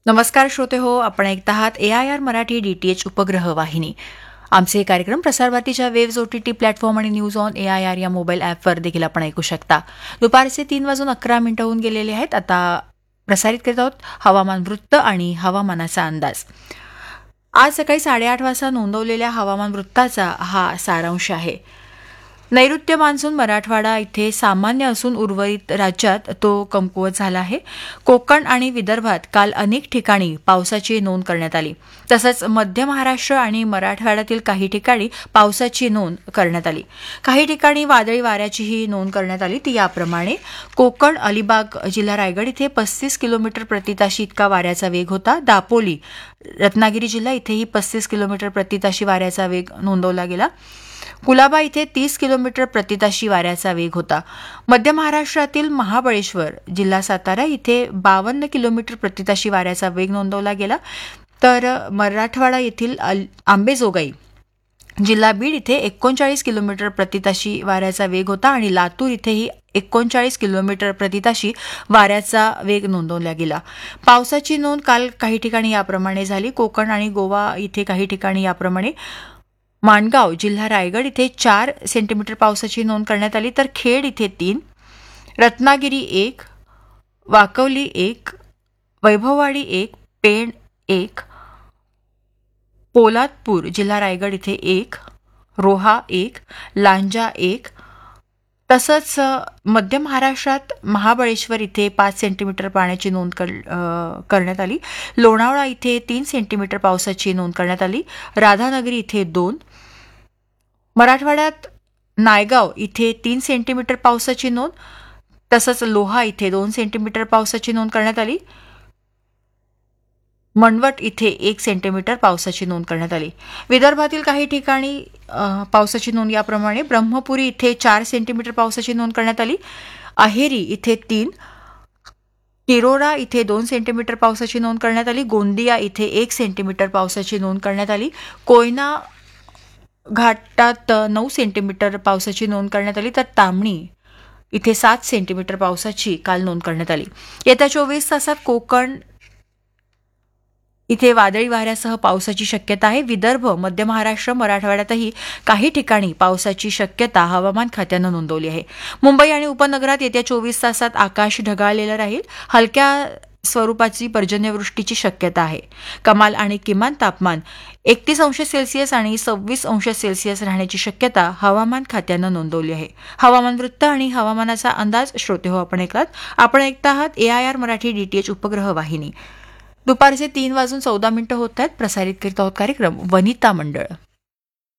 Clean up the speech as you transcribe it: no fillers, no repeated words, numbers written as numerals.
नमस्कार श्रोते हो, आपण ऐकत आहात AIR मराठी DTH उपग्रह वाहिनी. आमचे कार्यक्रम प्रसारभारतीच्या वेव्ज OTT प्लॅटफॉर्म आणि न्यूज ऑन AIR या मोबाईल ॲपवर देखील आपण ऐकू शकता. दुपारचे 3:11 होऊन गेलेले आहेत. आता प्रसारित करत आहोत हवामान वृत्त आणि हवामानाचा अंदाज. आज सकाळी 8:30 वाजता नोंदवलेल्या हवामान वृत्ताचा हा सारांश आहे. नैऋत्य मान्सून मराठवाडा इथे सामान्य असून उर्वरित राज्यात तो कमकुवत झाला आहे. कोकण आणि विदर्भात काल अनेक ठिकाणी पावसाची नोंद करण्यात आली. तसंच मध्य महाराष्ट्र आणि मराठवाड्यातील काही ठिकाणी पावसाची नोंद करण्यात आली. काही ठिकाणी वादळी वाऱ्याचीही नोंद करण्यात आली. ती याप्रमाणे: कोकण, अलिबाग जिल्हा रायगड इथे 35 किलोमीटर प्रतिताशी इतका वाऱ्याचा वेग होता. दापोली, रत्नागिरी जिल्हा इथेही 35 किलोमीटर प्रतिताशी वाऱ्याचा वेग नोंदवला गेला. कुलाबा इथे 30 किलोमीटर प्रतिताशी वाऱ्याचा वेग होता. मध्य महाराष्ट्रातील महाबळेश्वर जिल्हा सातारा इथे 52 किलोमीटर प्रतिताशी वाऱ्याचा वेग नोंदवला गेला. तर मराठवाडा येथील आंबेजोगाई जिल्हा बीड इथे 39 किलोमीटर प्रतिताशी वाऱ्याचा वेग होता आणि लातूर इथेही 39 किलोमीटर प्रतिताशी वाऱ्याचा वेग नोंदवला गेला. पावसाची नोंद काल काही ठिकाणी याप्रमाणे झाली. कोकण आणि गोवा इथे काही ठिकाणी याप्रमाणे: माणगाव जिल्हा रायगड इथे 4 सेंटीमीटर पावसाची नोंद करण्यात आली. तर खेड इथे 3, रत्नागिरी 1, वाकवली 1, वैभववाडी 1, पेण 1, पोलादपूर जिल्हा रायगड इथे 1, रोहा 1, लांजा 1. तसंच मध्य महाराष्ट्रात महाबळेश्वर इथे 5 सेंटीमीटर पाण्याची नोंद करण्यात आली. लोणावळा इथे 3 सेंटीमीटर पावसाची नोंद करण्यात आली. राधानगरी इथे 2. मराठवाड्यात नायगाव इथे 3 सेंटीमीटर पावसाची नोंद. तसंच लोहा इथे 2 सेंटीमीटर पावसाची नोंद करण्यात आली. मनवट इथे 1 सेंटीमीटर पावसाची नोंद करण्यात आली. विदर्भातील काही ठिकाणी पावसाची नोंद याप्रमाणे: ब्रह्मपुरी इथे 4 सेंटीमीटर पावसाची नोंद करण्यात आली. अहेरी इथे 3, तिरोडा इथे 2 सेंटीमीटर पावसाची नोंद करण्यात आली. गोंदिया इथे 1 सेंटीमीटर पावसाची नोंद करण्यात आली. कोयना घाटात 9 सेंटीमीटर पावसाची नोंद करण्यात आली. तर तामणी इथे 7 सेंटीमीटर पावसाची काल नोंद करण्यात आली. येत्या 24 तासात कोकण इथे वादळी वाऱ्यासह पावसाची शक्यता आहे. विदर्भ, मध्य महाराष्ट्र, मराठवाड्यातही काही ठिकाणी पावसाची शक्यता हवामान खात्यानं नोंदवली आहे. मुंबई आणि उपनगरात येत्या 24 तासात आकाश ढगाळलेलं राहील. हलक्या स्वरूपाची पर्जन्यवृष्टीची शक्यता आहे. कमाल आणि किमान तापमान 31°C आणि 26°C राहण्याची शक्यता हवामान खात्यानं नोंदवली आहे. हवामान वृत्त आणि हवामानाचा अंदाज श्रोते हो आपण ऐकलात. आपण ऐकत आहात AIR मराठी DTH उपग्रह वाहिनी. दुपारचे 3:14 होत आहेत. प्रसारित करीत आहोत कार्यक्रम वनिता मंडळ.